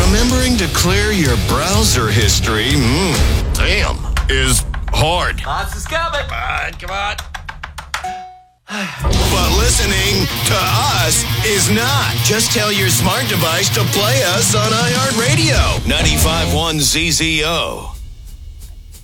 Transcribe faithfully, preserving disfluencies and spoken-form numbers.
remembering to clear your browser history, mm, damn, is hard. Monsters coming. Come on, come on. But listening to us is not. Just tell your smart device to play us on iHeartRadio. ninety-five point one Z Z O.